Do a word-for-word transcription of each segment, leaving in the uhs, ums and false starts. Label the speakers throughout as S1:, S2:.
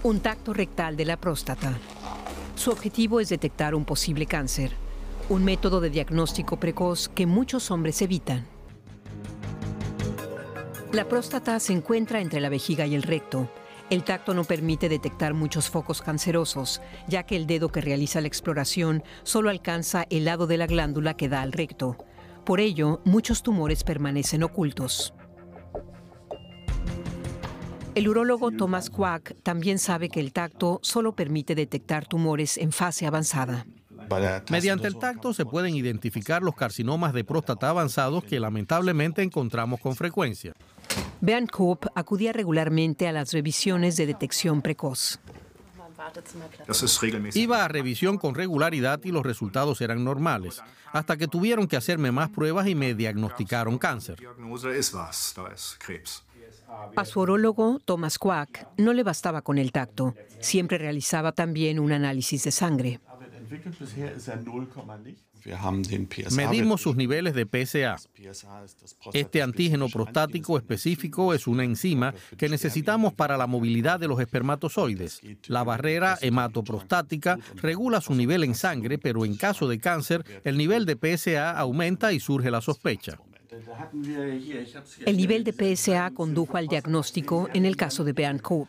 S1: Un tacto rectal de la próstata. Su objetivo es detectar un posible cáncer, un método de diagnóstico precoz que muchos hombres evitan. La próstata se encuentra entre la vejiga y el recto. El tacto no permite detectar muchos focos cancerosos, ya que el dedo que realiza la exploración solo alcanza el lado de la glándula que da al recto. Por ello, muchos tumores permanecen ocultos. El urólogo Thomas Quack también sabe que el tacto solo permite detectar tumores en fase avanzada.
S2: Mediante el tacto se pueden identificar los carcinomas de próstata avanzados que lamentablemente encontramos con frecuencia.
S1: Bernd Koop acudía regularmente a las revisiones de detección precoz.
S2: Iba a revisión con regularidad y los resultados eran normales, hasta que tuvieron que hacerme más pruebas y me diagnosticaron cáncer.
S1: A su urólogo, Thomas Quack, no le bastaba con el tacto. Siempre realizaba también un análisis de sangre.
S2: Medimos sus niveles de P S A. Este antígeno prostático específico es una enzima que necesitamos para la movilidad de los espermatozoides. La barrera hematoprostática regula su nivel en sangre, pero en caso de cáncer, el nivel de P S A aumenta y surge la sospecha.
S1: El nivel de P S A condujo al diagnóstico en el caso de Bernd Koop.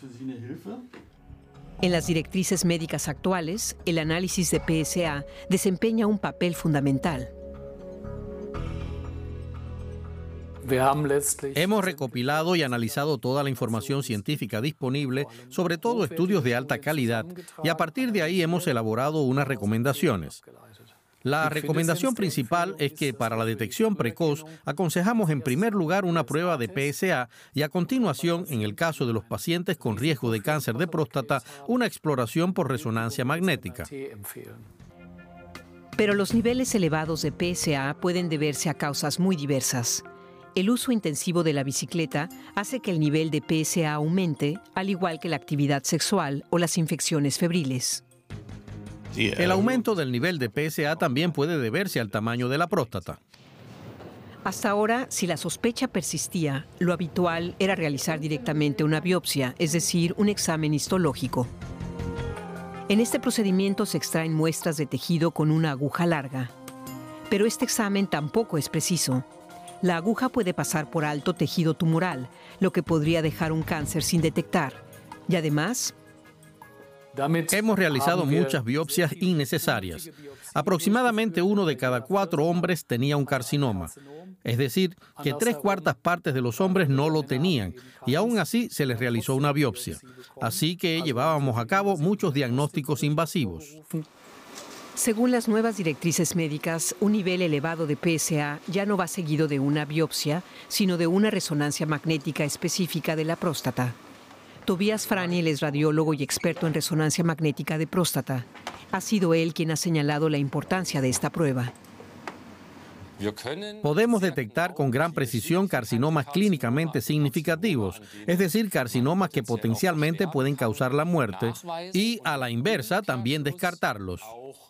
S1: En las directrices médicas actuales, el análisis de P S A desempeña un papel fundamental.
S2: Hemos recopilado y analizado toda la información científica disponible, sobre todo estudios de alta calidad, y a partir de ahí hemos elaborado unas recomendaciones. La recomendación principal es que para la detección precoz aconsejamos en primer lugar una prueba de P S A y a continuación, en el caso de los pacientes con riesgo de cáncer de próstata, una exploración por resonancia magnética.
S1: Pero los niveles elevados de P S A pueden deberse a causas muy diversas. El uso intensivo de la bicicleta hace que el nivel de P S A aumente, al igual que la actividad sexual o las infecciones febriles.
S2: El aumento del nivel de P S A también puede deberse al tamaño de la próstata.
S1: Hasta ahora, si la sospecha persistía, lo habitual era realizar directamente una biopsia, es decir, un examen histológico. En este procedimiento se extraen muestras de tejido con una aguja larga. Pero este examen tampoco es preciso. La aguja puede pasar por alto tejido tumoral, lo que podría dejar un cáncer sin detectar. Y además,
S2: hemos realizado muchas biopsias innecesarias. Aproximadamente uno de cada cuatro hombres tenía un carcinoma. Es decir, que tres cuartas partes de los hombres no lo tenían y aún así se les realizó una biopsia. Así que llevábamos a cabo muchos diagnósticos invasivos.
S1: Según las nuevas directrices médicas, un nivel elevado de P S A ya no va seguido de una biopsia, sino de una resonancia magnética específica de la próstata. Tobias Franiel es radiólogo y experto en resonancia magnética de próstata. Ha sido él quien ha señalado la importancia de esta prueba.
S2: Podemos detectar con gran precisión carcinomas clínicamente significativos, es decir, carcinomas que potencialmente pueden causar la muerte, y a la inversa también descartarlos.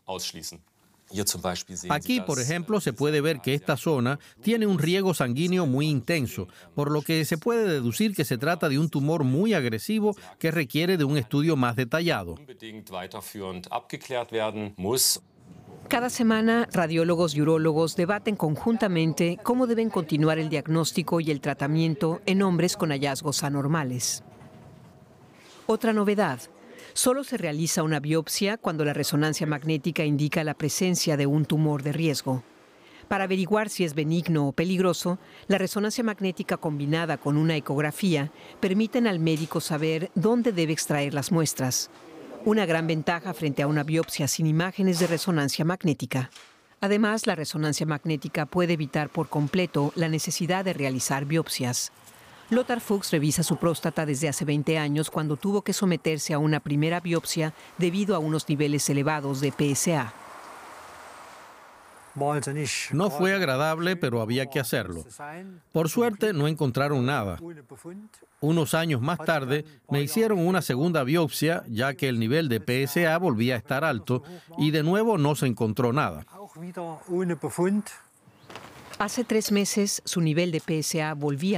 S2: Aquí, por ejemplo, se puede ver que esta zona tiene un riego sanguíneo muy intenso, por lo que se puede deducir que se trata de un tumor muy agresivo que requiere de un estudio más detallado.
S1: Cada semana, radiólogos y urólogos debaten conjuntamente cómo deben continuar el diagnóstico y el tratamiento en hombres con hallazgos anormales. Otra novedad. Solo se realiza una biopsia cuando la resonancia magnética indica la presencia de un tumor de riesgo. Para averiguar si es benigno o peligroso, la resonancia magnética combinada con una ecografía permiten al médico saber dónde debe extraer las muestras. Una gran ventaja frente a una biopsia sin imágenes de resonancia magnética. Además, la resonancia magnética puede evitar por completo la necesidad de realizar biopsias. Lothar Fuchs revisa su próstata desde hace veinte años cuando tuvo que someterse a una primera biopsia debido a unos niveles elevados de P S A.
S2: No fue agradable, pero había que hacerlo. Por suerte, no encontraron nada. Unos años más tarde, me hicieron una segunda biopsia, ya que el nivel de P S A volvía a estar alto, y de nuevo no se encontró nada.
S1: Hace tres meses, su nivel de P S A volvía